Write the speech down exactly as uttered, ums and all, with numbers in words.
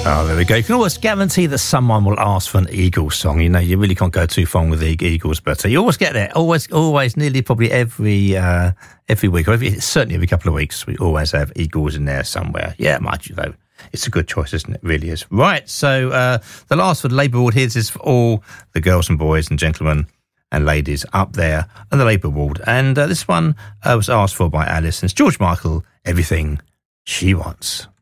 Oh, there we go. You can always guarantee that someone will ask for an Eagles song. You know, you really can't go too far with the Eagles, but uh, you always get there. Always, always, nearly probably every uh, every week, or every, certainly every couple of weeks, we always have Eagles in there somewhere. Yeah, mind you, though, it's a good choice, isn't it? It really is. Right, so uh, the last for the Labour Award here is for all the girls and boys and gentlemen and ladies up there on the Labour Award. And uh, this one uh, was asked for by Alice, and it's George Michael, Everything She Wants.